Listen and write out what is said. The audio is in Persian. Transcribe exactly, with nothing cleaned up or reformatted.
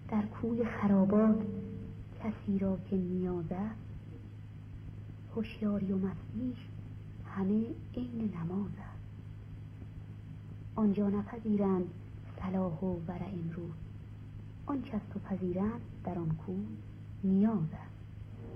در کوی خرابات کسی را که نیاز است، هوشیاری و مستیش همه عین نماز است. آنجا نپذیرند صلاح و ورع امروز، آنچه از تو پذیرند در آن کوی نیاز است.